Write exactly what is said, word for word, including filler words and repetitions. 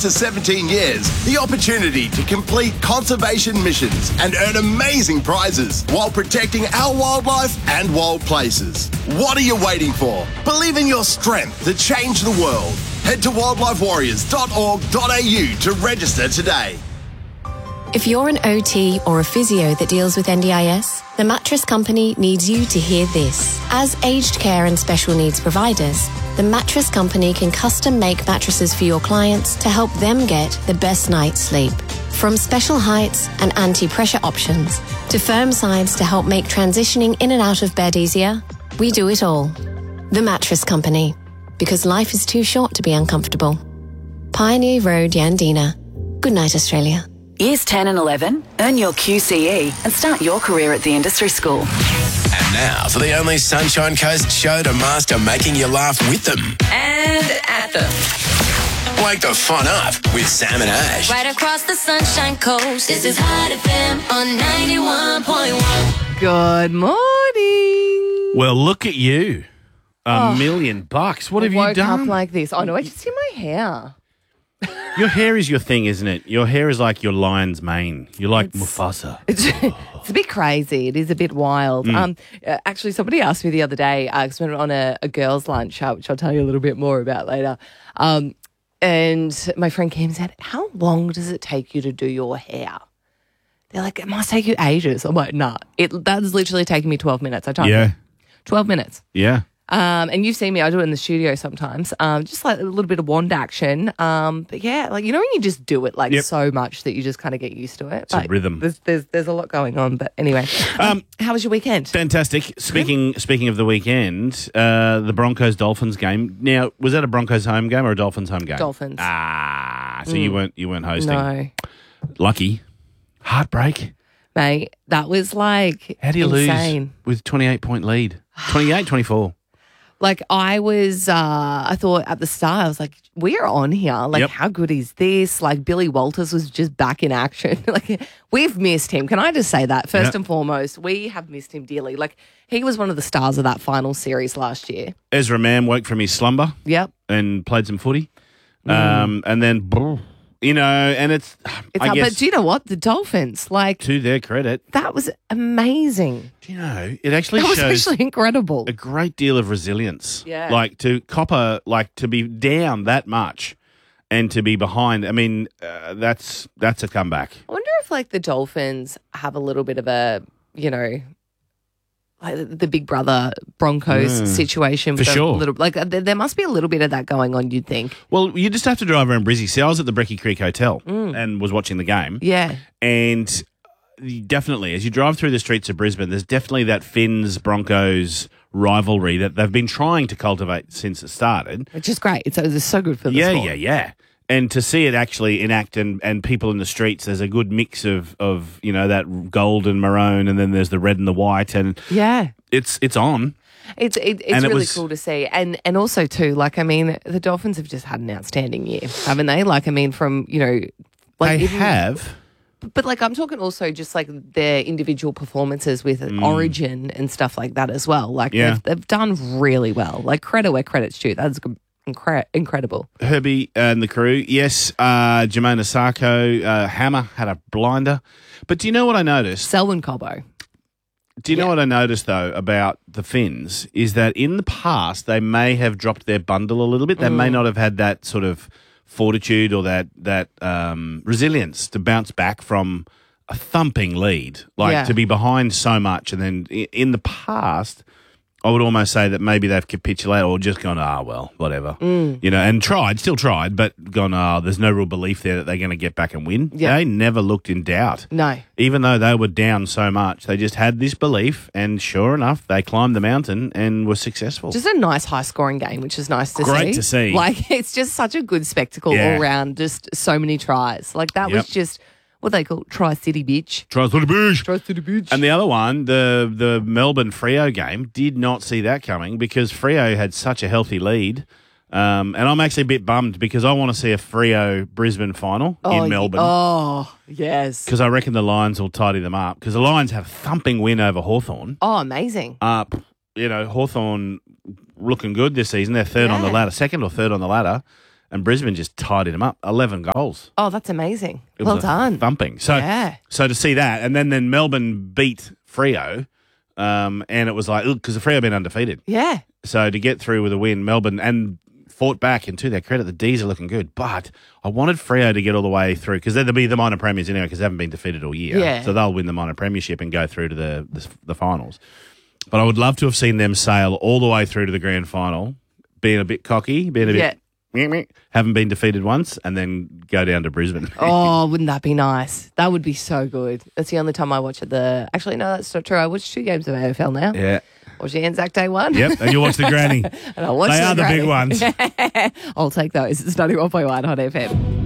to seventeen years, the opportunity to complete conservation missions and earn amazing prizes while protecting our wildlife and wild places. What are you waiting for? Believe in your strength to change the world. Head to wildlife warriors dot org dot a u to register today. If you're an O T or a physio that deals with N D I S, the Mattress Company needs you to hear this. As aged care and special needs providers, the Mattress Company can custom make mattresses for your clients to help them get the best night's sleep. From special heights and anti-pressure options to firm sides to help make transitioning in and out of bed easier, we do it all. The Mattress Company, because life is too short to be uncomfortable. Pioneer Road, Yandina. Good night, Australia. Years ten and eleven, earn your Q C E and start your career at the industry school. And now for the only Sunshine Coast show to master making you laugh with them. And at them. Wake the fun up with Sam and Ash. Right across the Sunshine Coast, this is Hot F M on ninety-one point one. Good morning. Well, look at you. A Oh. million bucks. What I have you woke done? up like this. Oh, no, I just see my hair. Your hair is your thing, isn't it? Your hair is like your lion's mane. You're like It's- Mufasa. It's, it's a bit crazy. It is a bit wild. Mm. Um, uh, actually, somebody asked me the other day, because we went on a, a girls' lunch, uh, which I'll tell you a little bit more about later. Um, and my friend Kim said, how long does it take you to do your hair? They're like, it must take you ages. I'm like, nah, it, that's literally taking me twelve minutes. I told Yeah. you. twelve minutes. Yeah. Um, and you've seen me, I do it in the studio sometimes, um, just like a little bit of wand action. Um, but yeah, like, you know, when you just do it like Yep. so much that you just kind of get used to it. It's a Like, rhythm. There's, there's, there's a lot going on. But anyway, um, how was your weekend? Fantastic. Speaking speaking of the weekend, uh, the Broncos-Dolphins game. Now, was that a Broncos home game or a Dolphins home game? Dolphins. Ah, so you weren't you weren't hosting. No, Lucky. Heartbreak. mate, that was like How do you insane. lose with twenty-eight point lead? twenty-eight twenty-four. Like I was, uh, I thought at the start, I was like, we're on here. Like, Yep. how good is this? Like, Billy Walters was just back in action. Like, we've missed him. Can I just say that? First Yep. and foremost, we have missed him dearly. Like, he was one of the stars of that final series last year. Ezra Mann woke from his slumber Yep. and played some footy. Um, and then, you know, and it's, It's I up, guess, but do you know what? The Dolphins, like, to their credit, that was amazing. do you know, it actually That was shows actually incredible. a great deal of resilience. Yeah. Like to copper, like to be down that much and to be behind. I mean, uh, that's that's a comeback. I wonder if, like, the Dolphins have a little bit of a, you know, like the Big Brother Broncos Mm. situation. For with a sure. Little, like, there, there must be a little bit of that going on, you'd think. Well, you just have to drive around Brizzy. See, I was at the Brecky Creek Hotel and was watching the game. Yeah. And definitely, as you drive through the streets of Brisbane, there's definitely that Finns Broncos rivalry that they've been trying to cultivate since it started. Which is great. It's, it's so good for the Yeah, sport. yeah, yeah. And to see it actually enact and, and people in the streets, there's a good mix of, of, you know, that gold and maroon, and then there's the red and the white, and Yeah. it's it's on. It's it, it's And it really was- cool to see. And and also, too, like, I mean, the Dolphins have just had an outstanding year, haven't they? Like, I mean, from, you know, like They even- have. But, like, I'm talking also just, like, their individual performances with Origin and stuff like that as well. Like, Mm. Yeah. they've, they've done really well. Like, credit where credit's due. That's incre- incredible. Herbie and the crew. Yes, uh, Jermaine Asako, uh, Hammer had a blinder. But do you know what I noticed? Selwyn Cobbo. Do you know Yeah. what I noticed, though, about the Finns is that in the past they may have dropped their bundle a little bit. They may Mm. not have had that sort of fortitude or that that um, resilience to bounce back from a thumping lead, like Yeah. to be behind so much. And then i- in the past, I would almost say that maybe they've capitulated or just gone, ah, well, whatever. Mm. You know, and tried, still tried, but gone, ah, there's no real belief there that they're going to get back and win. Yeah. They never looked in doubt. No. Even though they were down so much, they just had this belief, and sure enough, they climbed the mountain and were successful. Just a nice high-scoring game, which is nice to see. Great to see. Like, it's just such a good spectacle Yeah. all round, just so many tries. Like, that Yep. was just what they call Tri-City Beach. Tries to the bush. Tri-City Beach. And the other one, the the Melbourne Freo game, did not see that coming because Freo had such a healthy lead. Um, and I'm actually a bit bummed because I want to see a Freo Brisbane final in Melbourne. Oh, yes. Because I reckon the Lions will tidy them up. Because the Lions have a thumping win over Hawthorn. Oh, amazing. Up, you know, Hawthorn looking good this season. They're third on the Yeah. ladder, second or third on the ladder. and Brisbane just tidied them up. eleven goals. Oh, that's amazing. It Well was a done. thumping. So, Yeah. so to see that, and then then Melbourne beat Freo, um, and it was like because the Freo had been undefeated. Yeah. So to get through with a win, Melbourne and fought back, and to their credit, the D's are looking good. But I wanted Freo to get all the way through because they'll be the minor premiers anyway because they haven't been defeated all year. Yeah. So they'll win the minor premiership and go through to the, the the finals. But I would love to have seen them sail all the way through to the grand final, being a bit cocky, being a Yeah. bit meh, meh, haven't been defeated once, and then go down to Brisbane. Oh, wouldn't that be nice? That would be so good. That's the only time I watch it. The Actually, no, that's not true. I watch two games of A F L now. Yeah. Watch the Anzac Day one. Yep, and you watch the granny. And I'll watch They the are the big granny. ones. I'll take those. It's ninety-one point one Hot F M.